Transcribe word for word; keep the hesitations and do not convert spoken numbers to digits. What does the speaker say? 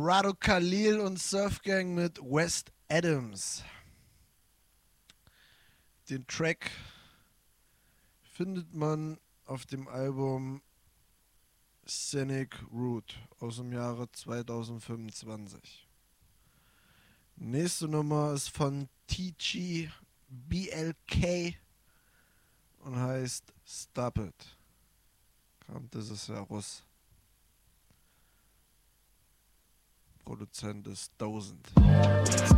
Rado Khalil und Surfgang mit West Adams. Den Track findet man auf dem Album Scenic Route aus dem Jahre zweitausendfünfundzwanzig. Nächste Nummer ist von T G B L K und heißt Stop It. Kam dieses Jahr raus. Produzent ist tausend.